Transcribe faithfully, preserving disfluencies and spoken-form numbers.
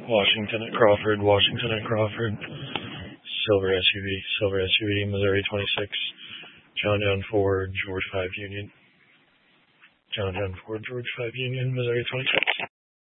Washington at Crawford, Washington at Crawford, Silver S U V, Silver S U V, Missouri twenty-six, John John Ford, George five Union, John John Ford, George five Union, Missouri twenty-six.